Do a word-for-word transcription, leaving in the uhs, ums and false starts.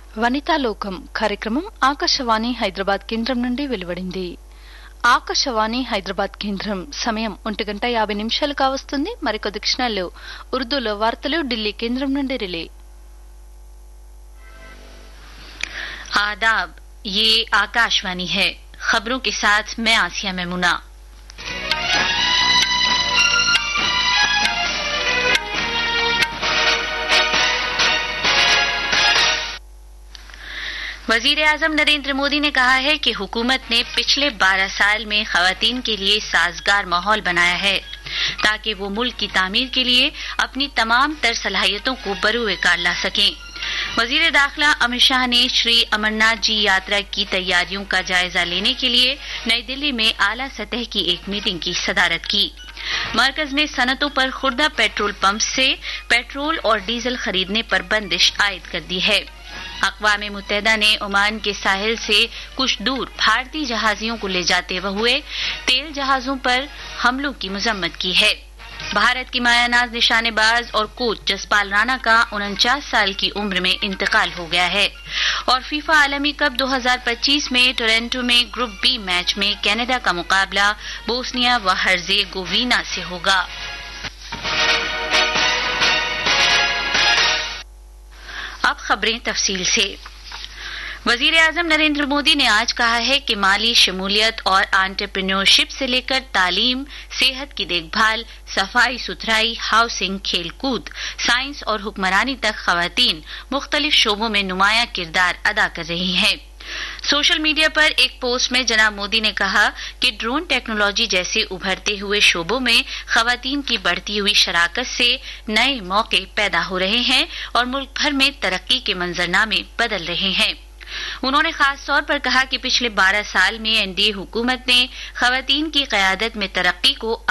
వనితా లోకం కార్యక్రమం ఆకాశవాణి హైదరాబాద్ కేంద్రం నుండి వెలువడింది. ఆకాశవాణి హైదరాబాద్ కేంద్రం సమయం ఒంటి గంట యాభై నిమిషాలు కావస్తుంది. మరికొద్ది క్షణాల్లో ఉర్దూలో వార్తలు ఢిల్లీ కేంద్రం నుండి రిలే. आदाब, ये आकाशवाणी है. खबरों के साथ मैं आसिया मेमुना. वजीर आजम नरेंद्र मोदी ने कहा है कि हुकूमत ने पिछले बारह साल में खवातीन के लिए साजगार माहौल बनाया है ताकि वो मुल्क की तामीर के लिए अपनी तमाम तर सलाहियतों को बरूए कार ला सकें. वजीर दाखिला अमित शाह ने श्री अमरनाथ जी यात्रा की तैयारियों का जायजा लेने के लिए नई दिल्ली में आला सतह की एक मीटिंग की सदारत की. मरकज ने सनतों पर खुर्दा पेट्रोल पंप से पेट्रोल और डीजल खरीदने पर बंदिश आयद कर दी है. अक़वाम मुत्तहिदा ने ओमान के साहिल से कुछ दूर भारतीय जहाजियों को ले जाते हुए तेल जहाजों पर हमलों की मजम्मत की है. भारत की मायानाज निशानेबाज और कोच जसपाल राणा का उनचास साल की उम्र में इंतकाल हो गया है और फीफा आलमी कप दो हज़ार पच्चीस में टोरंटो में ग्रुप बी मैच में कनाडा का मुकाबला बोस्निया व हर्जेगोविना से होगा. अब खबरें तफसील से. वजीर आजम नरेंद्र मोदी ने आज कहा है कि माली शमूलियत और एंटरप्रेन्योरशिप से लेकर तालीम, सेहत की देखभाल, सफाई सुथराई, हाउसिंग, खेलकूद, साइंस और हुक्मरानी तक खवातीन मुख्तलिफ शोबों में नुमाया किरदार अदा कर रही हैं. सोशल मीडिया पर एक पोस्ट में जनाब मोदी ने कहा कि ड्रोन टेक्नोलॉजी जैसे उभरते हुए शोबों में खवातीन की बढ़ती हुई शराकत से नए मौके पैदा हो रहे हैं और मुल्क भर में तरक्की के मंजरनामे बदल रहे हैं. उन्होंने खास तौर पर कहा कि पिछले बारह साल में एनडीए हुकूमत ने खवातीन की क़यादत में तरक्की को